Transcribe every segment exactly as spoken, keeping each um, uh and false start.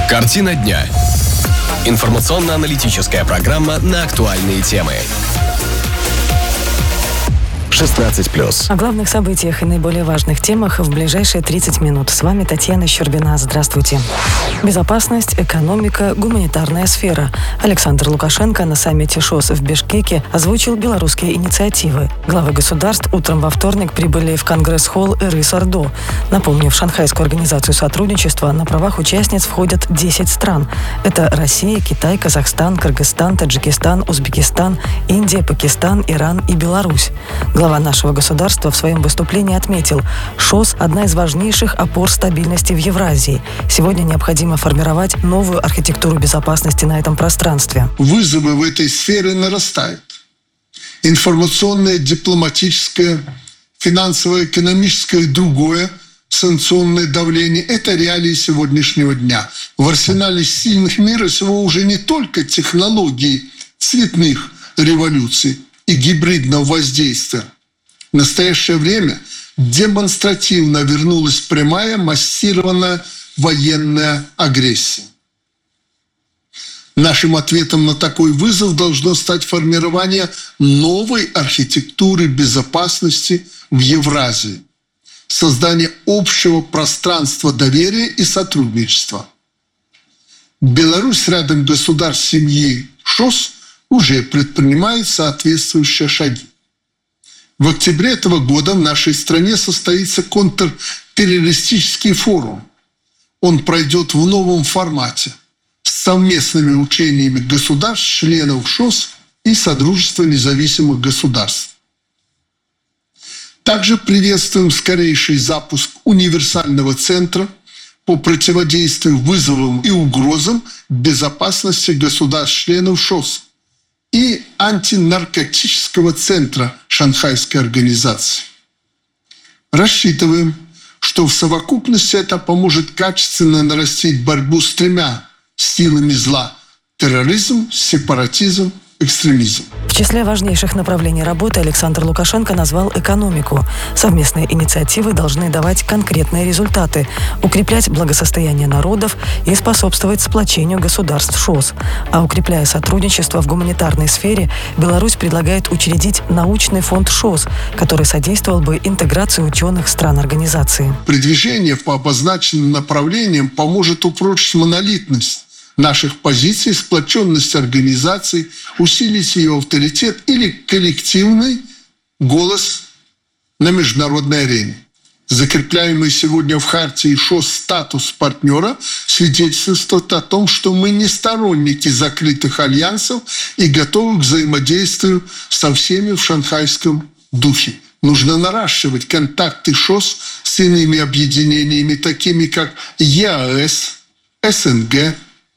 Картина дня. Информационно-аналитическая программа на актуальные темы. шестнадцать плюс. О главных событиях и наиболее важных темах в ближайшие тридцать минут. С вами Татьяна Щербина. Здравствуйте. Безопасность, экономика, гуманитарная сфера. Александр Лукашенко на саммите ШОС в Бишкеке озвучил белорусские инициативы. Главы государств утром во вторник прибыли в Конгресс-холл Эрис-Ордо. Напомню, в Шанхайскую организацию сотрудничества на правах участниц входят десять стран. Это Россия, Китай, Казахстан, Кыргызстан, Таджикистан, Узбекистан, Индия, Пакистан, Иран и Беларусь. Глава нашего государства в своем выступлении отметил, ШОС – одна из важнейших опор стабильности в Евразии. Сегодня необходимо формировать новую архитектуру безопасности на этом пространстве. Вызовы в этой сфере нарастают. Информационное, дипломатическое, финансовое, экономическое и другое санкционное давление – это реалии сегодняшнего дня. В арсенале сильных мира сего уже не только технологии цветных революций и гибридного воздействия. В настоящее время демонстративно вернулась прямая массированная военная агрессия. Нашим ответом на такой вызов должно стать формирование новой архитектуры безопасности в Евразии, создание общего пространства доверия и сотрудничества. Беларусь рядом государств семьи ШОС уже предпринимает соответствующие шаги. В октябре этого года в нашей стране состоится контртеррористический форум. Он пройдет в новом формате с совместными учениями государств, членов ШОС и Содружества независимых государств. Также приветствуем скорейший запуск универсального центра по противодействию вызовам и угрозам безопасности государств-членов ШОС и антинаркотического центра Шанхайской организации. Рассчитываем, что в совокупности это поможет качественно нарастить борьбу с тремя силами зла – терроризм, сепаратизм, экстремизм. В числе важнейших направлений работы Александр Лукашенко назвал экономику. Совместные инициативы должны давать конкретные результаты, укреплять благосостояние народов и способствовать сплочению государств ШОС. А укрепляя сотрудничество в гуманитарной сфере, Беларусь предлагает учредить научный фонд ШОС, который содействовал бы интеграции ученых стран организации. Продвижение по обозначенным направлениям поможет упрочить монолитность наших позиций, сплоченность организаций, усилить ее авторитет или коллективный голос на международной арене. Закрепляемый сегодня в Хартии ШОС статус партнера свидетельствует о том, что мы не сторонники закрытых альянсов и готовы к взаимодействию со всеми в шанхайском духе. Нужно наращивать контакты ШОС с иными объединениями, такими как ЕАЭС, СНГ,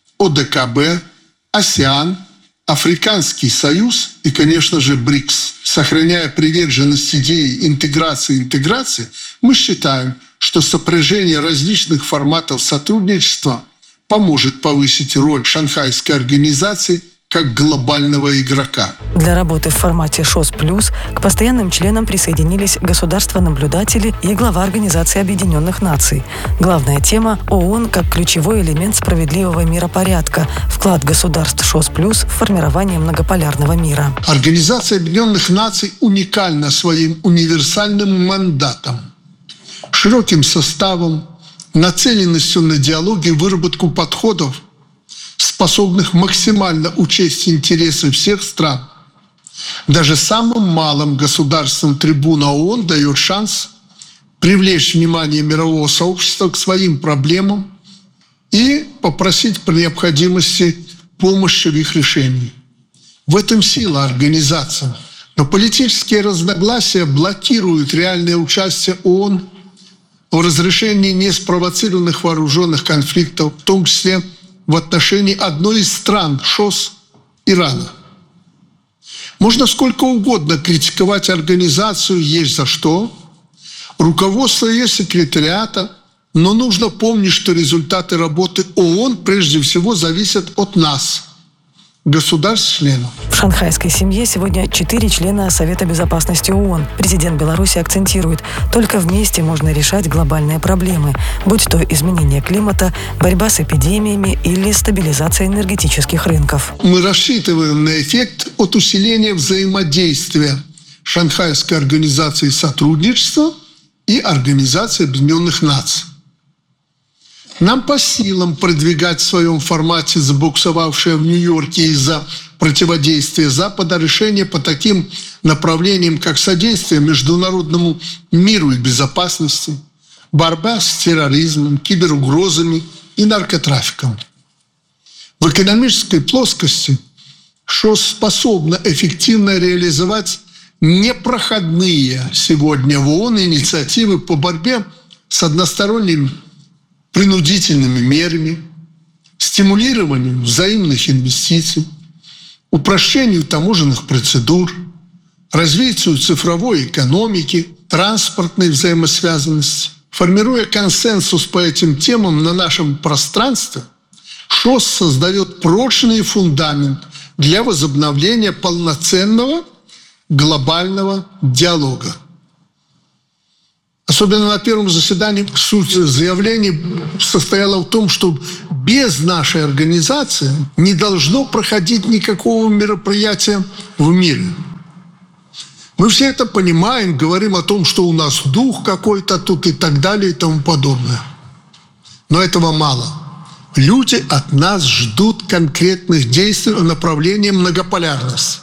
ОДКБ, АСЕАН, Африканский союз и, конечно же, БРИКС. Сохраняя приверженность идеи интеграции и интеграции, мы считаем, что сопряжение различных форматов сотрудничества поможет повысить роль Шанхайской организации как глобального игрока. Для работы в формате ШОС плюс к постоянным членам присоединились государства-наблюдатели и глава Организации Объединенных Наций. Главная тема – ООН как ключевой элемент справедливого миропорядка, вклад государств ШОС плюс в формирование многополярного мира. Организация Объединенных Наций уникальна своим универсальным мандатом, широким составом, нацеленностью на диалог и выработку подходов, способных максимально учесть интересы всех стран. Даже самым малым государствам трибуна ООН дает шанс привлечь внимание мирового сообщества к своим проблемам и попросить при необходимости помощи в их решении. В этом сила организации. Но политические разногласия блокируют реальное участие ООН в разрешении неспровоцированных вооруженных конфликтов, в том числе в отношении одной из стран ШОС – Ирана. Можно сколько угодно критиковать организацию, есть за что, руководство ее секретариата, но нужно помнить, что результаты работы ООН прежде всего зависят от нас, государств-членов. В шанхайской семье сегодня четыре члена Совета безопасности ООН. Президент Беларуси акцентирует, только вместе можно решать глобальные проблемы, будь то изменение климата, борьба с эпидемиями или стабилизация энергетических рынков. Мы рассчитываем на эффект от усиления взаимодействия Шанхайской организации сотрудничества и Организации Объединенных Наций. Нам по силам продвигать в своем формате забуксовавшее в Нью-Йорке из-за противодействия Запада решения по таким направлениям, как содействие международному миру и безопасности, борьба с терроризмом, киберугрозами и наркотрафиком. В экономической плоскости ШОС способна эффективно реализовать непроходные сегодня в ООН инициативы по борьбе с односторонними принудительными мерами, стимулированию взаимных инвестиций, упрощению таможенных процедур, развитию цифровой экономики, транспортной взаимосвязанности. Формируя консенсус по этим темам на нашем пространстве, ШОС создает прочный фундамент для возобновления полноценного глобального диалога. Особенно на первом заседании суть заявлений состояла в том, что без нашей организации не должно проходить никакого мероприятия в мире. Мы все это понимаем, говорим о том, что у нас дух какой-то тут и так далее и тому подобное. Но этого мало. Люди от нас ждут конкретных действий в направлении многополярности.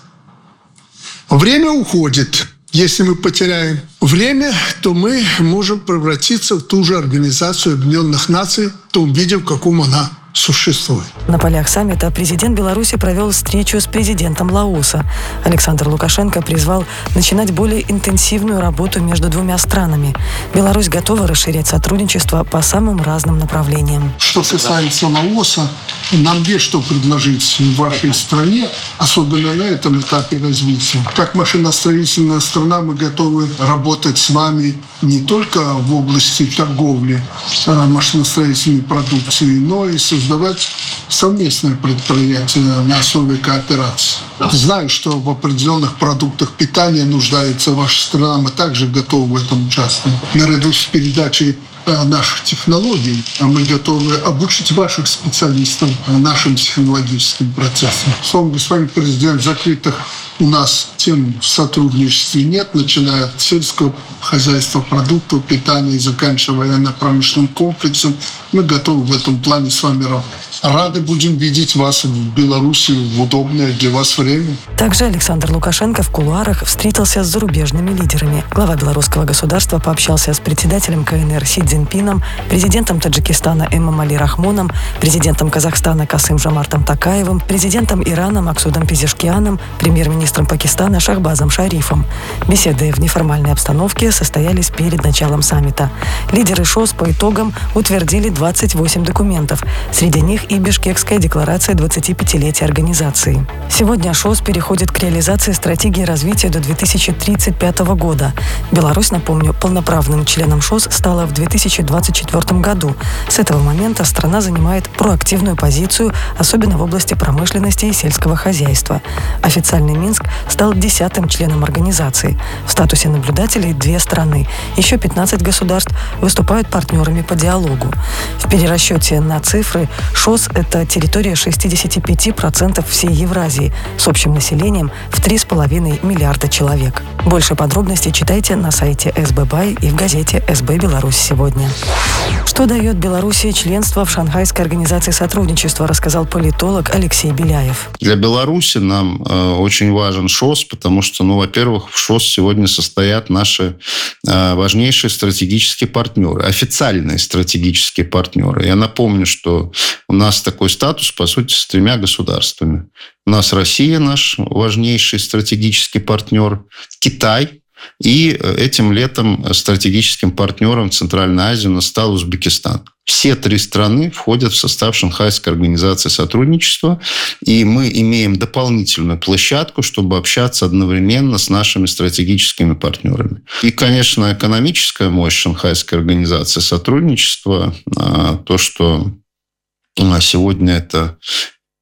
Время уходит. Если мы потеряем время, то мы можем превратиться в ту же Организацию Объединенных Наций в том виде, в каком она существует. На полях саммита президент Беларуси провел встречу с президентом Лаоса. Александр Лукашенко призвал начинать более интенсивную работу между двумя странами. Беларусь готова расширять сотрудничество по самым разным направлениям. Что касается Лаоса, нам есть что предложить в вашей стране, особенно на этом этапе развития. Как машиностроительная страна мы готовы работать с вами не только в области торговли машиностроительной продукцией, но и создавать совместное предприятие на основе кооперации. Знаю, что в определенных продуктах питания нуждается ваша страна, мы также готовы в этом участвовать. Наряду с передачей наших технологий мы готовы обучить ваших специалистов нашим технологическим процессам. Словом, господин президент, закрытых у нас тем в сотрудничестве нет, начиная от сельского хозяйства, продуктов питания и заканчивая военно-промышленным комплексом. Мы готовы в этом плане с вами работать. Рады будем видеть вас в Беларуси в удобное для вас время. Также Александр Лукашенко в кулуарах встретился с зарубежными лидерами. Глава белорусского государства пообщался с председателем КНР Си Цзиньпином, президентом Таджикистана Эмомали Рахмоном, президентом Казахстана Касым-Жомартом Токаевым, президентом Ирана Максудом Пезешкианом, премьер-министром Пакистана Шахбазом Шарифом. Беседы в неформальной обстановке состоялись перед началом саммита. Лидеры ШОС по итогам утвердили двадцать восемь документов. Среди них и Бишкекская декларация двадцатипятилетия организации. Сегодня ШОС переходит к реализации стратегии развития до две тысячи тридцать пятого года. Беларусь, напомню, полноправным членом ШОС стала в две тысячи двадцать четвёртом году. С этого момента страна занимает проактивную позицию, особенно в области промышленности и сельского хозяйства. Официальный Минск стал десятым членом организации. В статусе наблюдателей две страны. Еще пятнадцать государств выступают партнерами по диалогу. В перерасчете на цифры ШОС – это территория шестьдесят пять процентов всей Евразии с общим населением в три с половиной миллиарда человек. Больше подробностей читайте на сайте эс бэ бай и в газете «эс бэ Беларусь сегодня». Что дает Беларуси членство в Шанхайской организации сотрудничества, рассказал политолог Алексей Беляев. Для Беларуси нам э, очень важен ШОС, потому что, ну, во-первых, в ШОС сегодня состоят наши э, важнейшие стратегические партнеры, официальные стратегические партнеры. Я напомню, что у нас такой статус, по сути, с тремя государствами. У нас Россия, наш важнейший стратегический партнер, Китай, и этим летом стратегическим партнером Центральной Азии у нас стал Узбекистан. Все три страны входят в состав Шанхайской организации сотрудничества, и мы имеем дополнительную площадку, чтобы общаться одновременно с нашими стратегическими партнерами. И, конечно, экономическая мощь Шанхайской организации сотрудничества, то, что сегодня это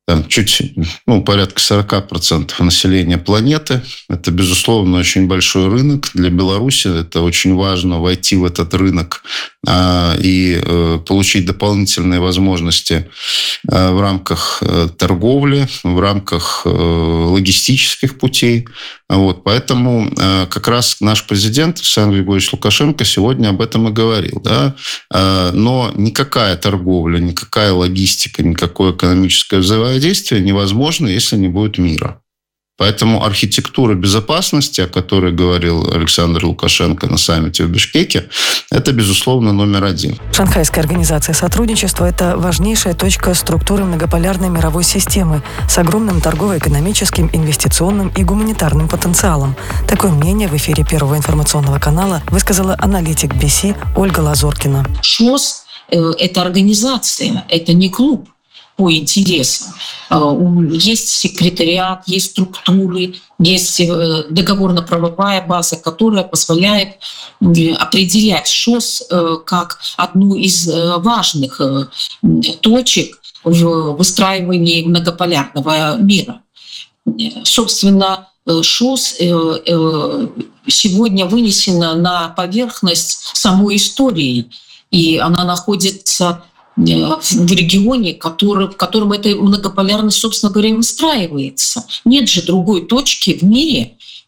там чуть, ну, порядка сорок процентов населения планеты. Это, безусловно, очень большой рынок. Для Беларуси это очень важно войти в этот рынок а, и а, получить дополнительные возможности а, в рамках а, торговли, в рамках а, логистических путей. Вот. Поэтому а, как раз наш президент Александр Григорьевич Лукашенко сегодня об этом и говорил. Да? А, но никакая торговля, никакая логистика, никакое экономическое взаимодействие действие невозможно, если не будет мира. Поэтому архитектура безопасности, о которой говорил Александр Лукашенко на саммите в Бишкеке, это, безусловно, номер один. Шанхайская организация сотрудничества – это важнейшая точка структуры многополярной мировой системы с огромным торгово-экономическим, инвестиционным и гуманитарным потенциалом. Такое мнение в эфире Первого информационного канала высказала аналитик би си Ольга Лазоркина. ШОС – это организация, это не клуб по интересам. Есть секретариат, есть структуры, есть договорно-правовая база, которая позволяет определять ШОС как одну из важных точек в выстраивании многополярного мира. Собственно, ШОС сегодня вынесена на поверхность самой истории, и она находится в регионе, который, в котором эта многополярность, собственно говоря, выстраивается. Нет же другой точки в мире,